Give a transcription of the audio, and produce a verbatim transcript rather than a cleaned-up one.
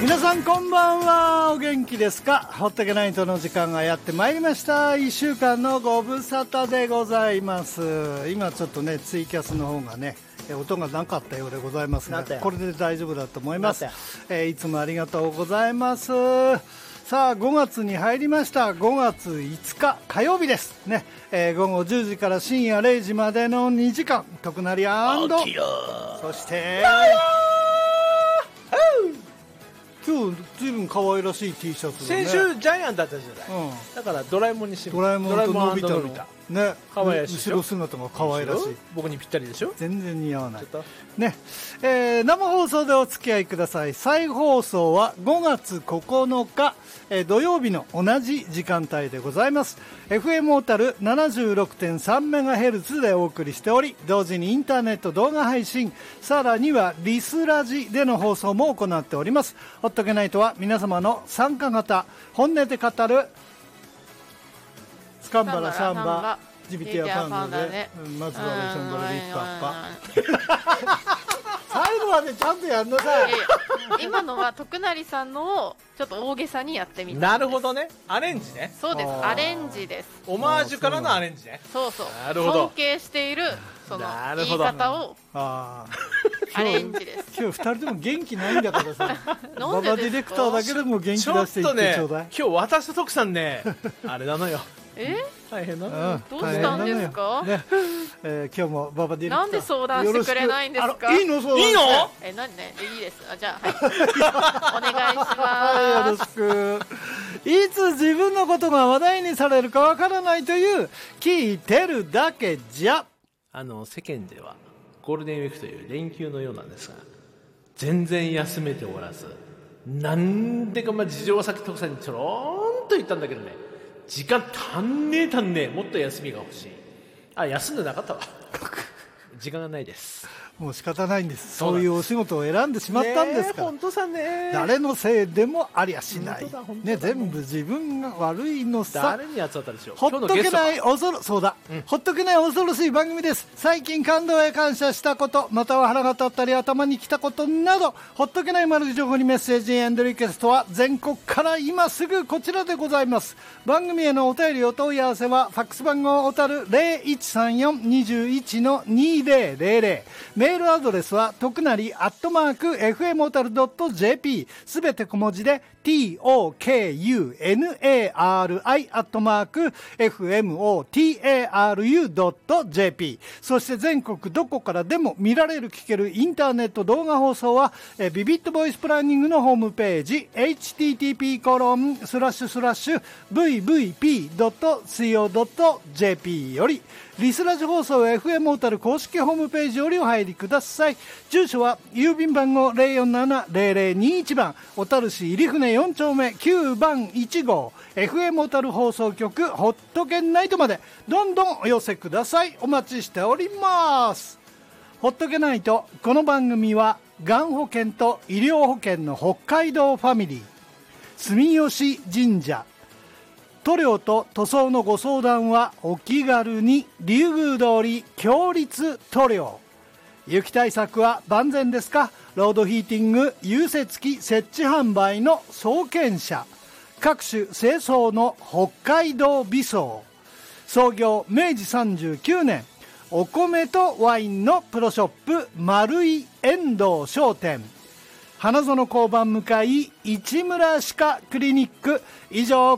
皆さんこんばんは。お元気ですか？ほっとけないとの時間がやってまいりました。いっしゅうかんのご無沙汰でございます。今ちょっとねツイキャスの方がね音がなかったようでございますが、これで大丈夫だと思います。えー、いつもありがとうございます。さあごがつに入りました。ごがついつか火曜日ですね、えー、ごごじゅうじから深夜れいじまでのにじかん徳成&そして今日ずいぶん可愛らしい T シャツだね。 先週ジャイアンだったじゃない、うん、だからドラえもんにしてみた。 ドラえもんとのび太のね、 可愛らしいでしょ。 後ろ姿が可愛らしい。 僕にぴったりでしょ。 全然似合わないね。えー、生放送でお付き合いください。再放送はごがつここのか、えー、土曜日の同じ時間帯でございます。 エフエム 小樽 ななじゅうろくてんさんメガヘルツ でお送りしており、同時にインターネット動画配信、さらにはリスラジでの放送も行っております。ほっとけないとは皆様の参加型本音で語るスカンバラサンバジビティアファンドで、まずはシャンバラリッパッパ最後までちゃんとやんなさい。いやいや今のは徳成さんのをちょっと大げさにやってみた。 なるほどね、アレンジね。 そうです、アレンジです。 オマージュからのアレンジね。 そうそう、 なるほど。 尊敬しているその言い方をあアレンジです。 今日ふたりとも元気ないんだからさババディレクターだけでも元気出していってちょうだい。 今日私と徳さんねあれなのよ。 え大変なの、 うん、どうしたんですか、 ねえー、今日もババディレクターなんで相談してくれないんですか。 いいの相談いいのえなんねいいです。あじゃあ、はい、お願いします、 はい、よろしく。いつ自分のことが話題にされるかわからないという聞いてるだけじゃ。 あの世間ではゴールデンウィークという連休のようなんですが、全然休めておらず、なんでかまあ事情はさっき徳さんにちょろんと言ったんだけどね、時間足んねえ足んねえ、もっと休みが欲しい。あ、休んでなかったわ時間がないです。 もう仕方ないんです。そういうお仕事を選んでしまったんですから、 本当さね、 誰のせいでもありゃしない、ね、全部自分が悪いのさ。 誰にやつだったでしょう。 ほっとけない恐ろそうだ、うん、ほっとけない恐ろしい番組です。最近感動へ感謝したこと、または腹が立ったり頭にきたことなど、ほっとけない丸い情報にメッセージエンドリクエストは全国から今すぐこちらでございます。番組へのお便りお問い合わせはファックス番号おたる ゼロいちさんよん にいち のにゼロゼロゼロ、メールアドレスはとくなりアットマーク エフエム 小樽 ドット ジェーピー、 すべて小文字で トクナリ アットマーク エフエム オータル ドット ジェーピー、 そして全国どこからでも見られる聞けるインターネット動画放送はえビビットボイスプランニングのホームページ エイチティーティーピーコロンスラッシュスラッシュブイブイピードットコムドットジェーピー より、リスラジ放送 エフエム 小樽公式ホームページよりお入りください。住所は郵便番号 ゼロよんななゼロゼロにいちばん、小樽市入船よん丁目きゅうばんいち号 エフエム 小樽放送局ほっとけナイトまでどんどんお寄せください。お待ちしております。ほっとけナイト、この番組はがん保険と医療保険の北海道ファミリー、住吉神社、塗料と塗装のご相談はお気軽に竜宮通り強立塗料、雪対策は万全ですか？ロードヒーティング融雪機設置販売の総研社、各種清掃の北海道美装、創業めいじさんじゅうきゅうねん、お米とワインのプロショップ丸井遠藤商店、花園交番向かい市村歯科クリニック。以上